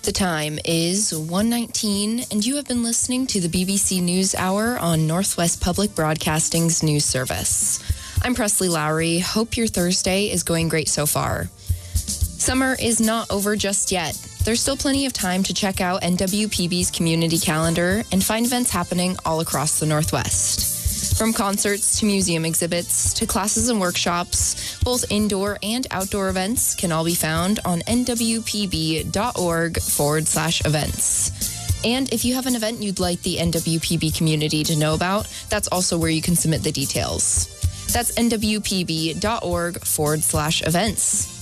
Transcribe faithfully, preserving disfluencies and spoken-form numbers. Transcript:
The time is one nineteen, and you have been listening to the B B C News Hour on Northwest Public Broadcasting's news service. I'm Presley Lowry. Hope your Thursday is going great so far. Summer is not over just yet. There's still plenty of time to check out N W P B's community calendar and find events happening all across the Northwest. From concerts to museum exhibits to classes and workshops, both indoor and outdoor events can all be found on nwpb.org forward slash events. And if you have an event you'd like the N W P B community to know about, that's also where you can submit the details. That's nwpb.org forward slash events.